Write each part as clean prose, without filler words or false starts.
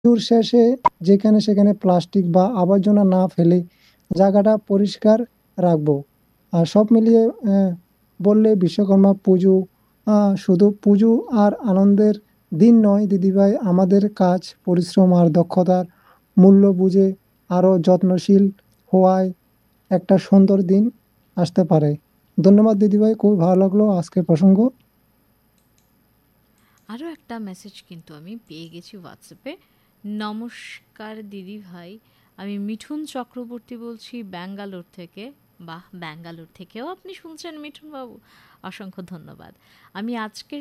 পুজোর শেষে যেখানে সেখানে প্লাস্টিক বা আবর্জনা না ফেলে জায়গাটা পরিষ্কার রাখবো। আর সব মিলিয়ে বললে বিশ্বকর্মা পুজো শুধু পুজো আর আনন্দের দিন নয় দিদিভাই, আমাদের কাজ, পরিশ্রম আর দক্ষতার মূল্য বুঝে আরো যত্নশীল হওয়ায় একটা সুন্দর দিন আসতে পারে। ধন্যবাদ দিদিভাই, খুব ভালো লাগলো আজকের প্রসঙ্গ। আরও একটা মেসেজ কিন্তু আমি পেয়ে গেছি হোয়াটসঅ্যাপে। নমস্কার দিদি ভাই, আমি মিঠুন চক্রবর্তী বলছি ব্যাঙ্গালোর থেকে। বাহ, ব্যাঙ্গালোর থেকেও আপনি শুনছেন মিঠুন বাবু, অসংখ্য ধন্যবাদ। আমি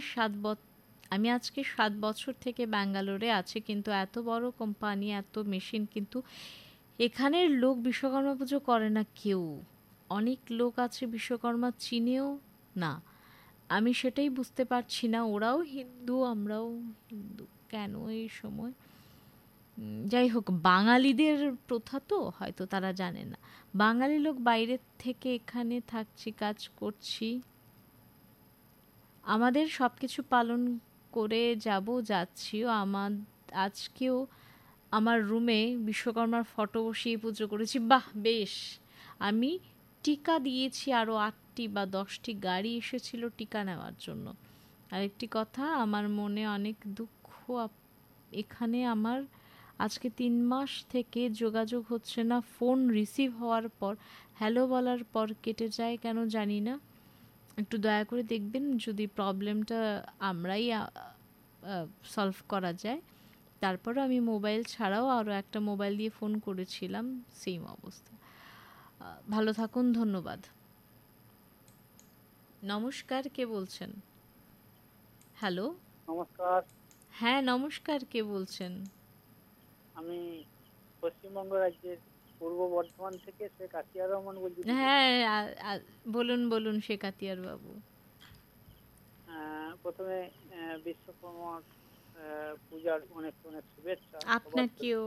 আজকে 7 বছর থেকে ব্যাঙ্গালোরে আছি, কিন্তু এত বড় কোম্পানি, এত মেশিন, কিন্তু এখানের লোক বিশ্বকর্মা পুজো করে না কেউ। অনেক লোক আছে বিশ্বকর্মা চিনেও না। আমি সেটাই বুঝতে পারছি না, ওরাও হিন্দু আমরাও হিন্দু, কেন এই সময়। যাই হোক, বাঙালিদের প্রথা তো হয়তো তারা জানে না। বাঙালি লোক বাইরের থেকে এখানে থাকছি, কাজ করছি, আমাদের সব কিছু পালন করে যাচ্ছিও। আজকেও আমার রুমে বিশ্বকর্মার ফটো বসিয়ে পুজো করেছি। বাহ, বেশ। আমি টিকা দিয়েছি, আরও 8টি বা 10টি গাড়ি এসেছিল টিকা নেওয়ার জন্য। আরেকটি কথা, আমার মনে অনেক দুঃখ। এখানে আমার আজকে 3 মাস থেকে যোগাযোগ হচ্ছে না। ফোন রিসিভ হওয়ার পর, হ্যালো বলার পর কেটে যায় কেন জানি না। একটু দয়া করে দেখবেন যদি প্রবলেমটা আমরাই সলভ করা যায়। তারপরও আমি মোবাইল ছাড়াও আরও একটা মোবাইল দিয়ে ফোন করেছিলাম, সেম অবস্থা। ভালো থাকুন, ধন্যবাদ। নমস্কার, কে বলছেন? হ্যালো। নমস্কার, হ্যাঁ, নমস্কার, কে বলছেন? আমি পশ্চিমবঙ্গ রাজ্যের পূর্ব বর্ধমান থেকে শেখ আতিয়ার রহমান বলছি। হ্যাঁ, বলুন বলুন শেখ আতিয়ার বাবু। প্রথমে বিশ্বকর্মা পূজার অনেক অনেক শুভেচ্ছা আপনাকেও।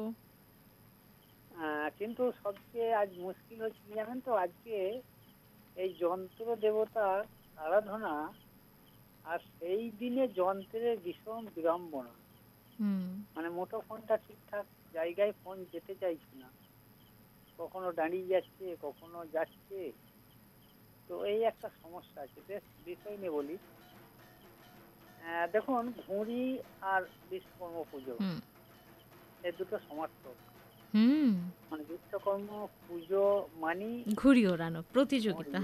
কিন্তু সবচেয়ে আজ মুশকিল হচ্ছে কি জানেন তো, আজকে এই যন্ত্র দেবতার আরাধনা, আর সেই দিনে যন্ত্রের ভীষণ বিড়ম্বনা। মানে মুঠোফোনটা ঠিকঠাক জায়গায় ফোন যেতে চাইছে না, কখনো দাঁড়িয়ে যাচ্ছে, কখনো যাচ্ছে। তো এই একটা সমস্যা আছে। বেশ বিষয় নিয়ে বলি। দেখুন, ঘুড়ি আর বিশ্বকর্ম পুজো এই দুটো সমার্থক। মানে বিশ্বকর্ম পুজো মানি ঘুড়ি ওড়ানো প্রতিযোগিতা।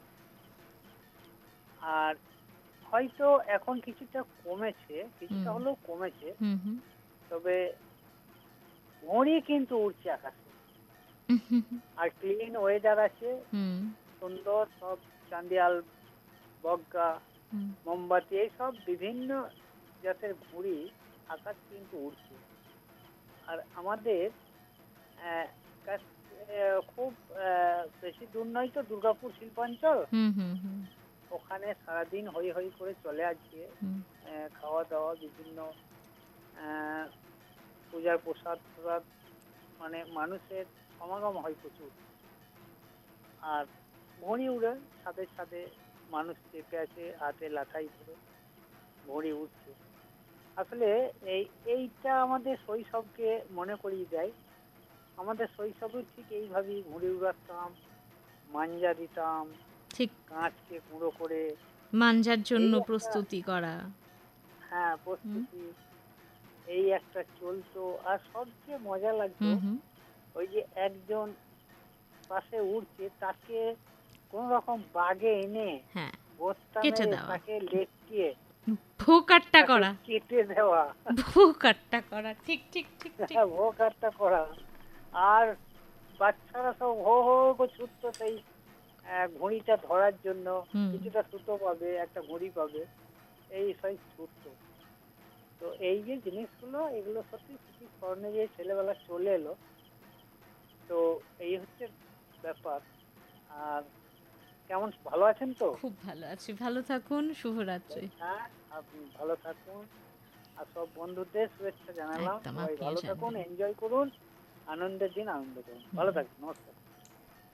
আর হয়তো এখন কিছুটা কমেছে, কিছুটা হলেও কমেছে, তবে ঘুড়ি কিন্তু উঠছে আকাশে। আর ক্লিন ওয়েদার আছে, সুন্দর সব চান্দিয়াল, বগ্গা, মোমবাতি, এইসব বিভিন্ন জাতের ঘুড়ি আকাশ কিন্তু উঠছে। আর আমাদের খুব বেশি দূর নয় তো, দুর্গাপুর শিল্পাঞ্চল, ওখানে সারাদিন হই হই করে চলে আসছে। খাওয়া দাওয়া, বিভিন্ন পূজার প্রসাদ, মানে মানুষের সমাগম হয় প্রচুর। আর ঘুড়ি উড়ে সাথে সাথে মানুষ চেপে আছে, হাতে লাঠাই ধরে ঘুড়ি উঠছে। আসলে এইটা আমাদের শৈশবকে মনে করিয়ে দেয়। আমাদের শৈশবে ঠিক এইভাবেই ঘুড়ি উড়াতাম, মাঞ্জা দিতাম, ঠিক কাঁচকে গুঁড়ো করে মাঞ্জার জন্য প্রস্তুতি করা। হ্যাঁ, প্রস্তুতি এই একটা চলতো। আর সবচেয়ে মজা লাগতো ওই যে একজন পাশে উড়ছে, তাকে কোন রকম বাগে এনে বস্তা মেরে তাকে লেটকিয়ে ভোকাট্টা করা, কেটে দেওয়া, ভোকাট্টা করা, ঠিক ঠিক ঠিক ঠিক, ভোকাট্টা করা। আর বাচ্চারা সব হো হো করে ছুটতো সেই ঘুড়িটা ধরার জন্য। কিছুটা সুতো পাবে, একটা ঘুড়ি পাবে, এই সব ছুটতো। তো এই যে জিনিসগুলো, এগুলো সত্যি স্মৃতি স্মরণে যে ছেলেবেলা চলে এলো। তো এই হচ্ছে ব্যাপার। আর কেমন, ভালো আছেন তো? খুব ভালো আছি, ভালো থাকুন, শুভরাত্রি। হ্যাঁ, আপনি ভালো থাকুন। আর সব বন্ধুদের শুভেচ্ছা জানালাম। সবাই ভালো থাকুন, এনজয় করুন, আনন্দের দিন আনন্দ করুন। ভালো থাকুন, নমস্কার।